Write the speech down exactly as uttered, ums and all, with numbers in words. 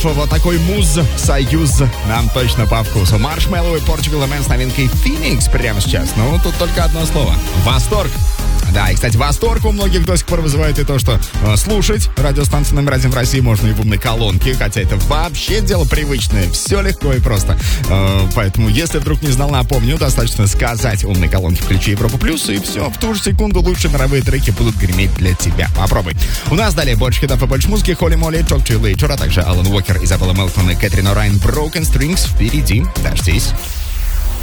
Вот такой муз, союз нам точно по вкусу. Маршмеллоу и Portugal Man с новинкой Phoenix прямо сейчас. Ну, тут только одно слово. Восторг. Да, и, кстати, восторг у многих до сих пор вызывает и то, что э, слушать радиостанцию номер один в России можно и в умной колонке, хотя это вообще дело привычное, все легко и просто. Э, поэтому, если вдруг не знал, напомню, достаточно сказать умной колонке «Включи Европу Плюс», и все, в ту же секунду лучшие мировые треки будут греметь для тебя. Попробуй. У нас далее больше хитов и больше музыки. Холли Молли, Talk to You Later, а также Алан Уокер, Изабелла Мелтон и Кэтрин Орайн, Broken Strings. Впереди. Дождись.